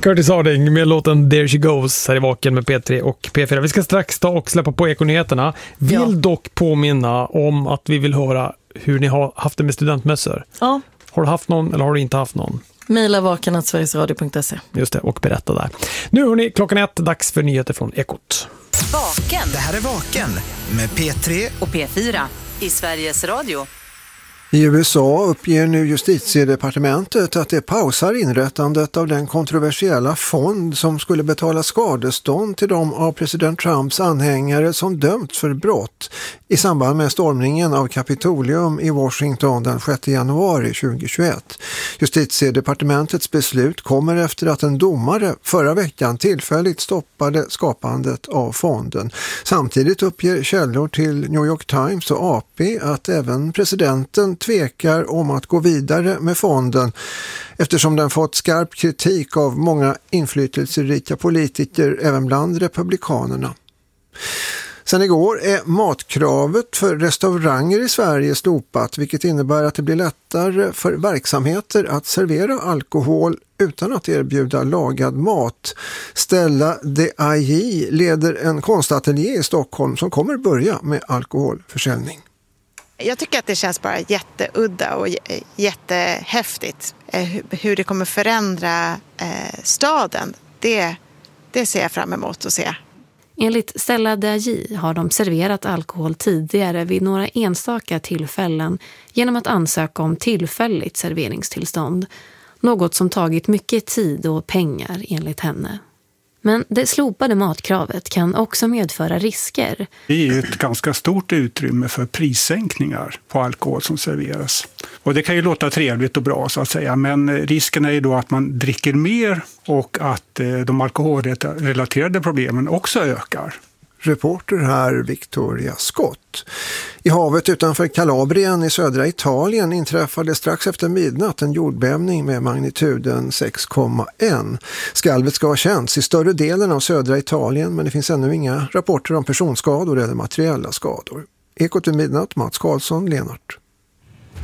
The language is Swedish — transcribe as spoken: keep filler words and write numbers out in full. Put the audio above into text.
Curtis Harding med låten There She Goes här i Vaken med P tre och P fyra. Vi ska strax ta och släppa på Ekonyheterna. Vill ja. dock påminna om att vi vill höra hur ni har haft det med studentmässor. Ja. Har du haft någon eller har du inte haft någon? Maila vaken at sverigesradio punkt se. Just det, och berätta där. Nu hörni, klockan ett, dags för nyheter från Ekot. Vaken. Det här är Vaken med P tre och P fyra i Sveriges Radio. I U S A uppger nu justitiedepartementet att det pausar inrättandet av den kontroversiella fond som skulle betala skadestånd till de av president Trumps anhängare som dömts för brott i samband med stormningen av Kapitolium i Washington den sjätte januari tjugohundratjugoett. Justitiedepartementets beslut kommer efter att en domare förra veckan tillfälligt stoppade skapandet av fonden. Samtidigt uppger källor till New York Times och A P att även presidenten tvekar om att gå vidare med fonden eftersom den fått skarp kritik av många inflytelserika politiker även bland republikanerna. Sen igår är matkravet för restauranger i Sverige slopat, vilket innebär att det blir lättare för verksamheter att servera alkohol utan att erbjuda lagad mat. Stella de A J leder en konstateljé i Stockholm som kommer börja med alkoholförsäljning. Jag tycker att det känns bara jätteudda och jättehäftigt. Hur det kommer förändra staden, det, det ser jag fram emot att se. Enligt Stella de A J har de serverat alkohol tidigare vid några enstaka tillfällen genom att ansöka om tillfälligt serveringstillstånd. Något som tagit mycket tid och pengar enligt henne. Men det slopade matkravet kan också medföra risker. Det är ju ett ganska stort utrymme för prissänkningar på alkohol som serveras. Och det kan ju låta trevligt och bra så att säga, men risken är ju då att man dricker mer och att de alkoholrelaterade problemen också ökar. Reporter här Victoria Scott. I havet utanför Kalabrien i södra Italien inträffade strax efter midnatt en jordbävning med magnituden sex komma ett. Skalvet ska ha känts i större delen av södra Italien, men det finns ännu inga rapporter om personskador eller materiella skador. Ekot i midnatt, Mats Karlsson, Lenart.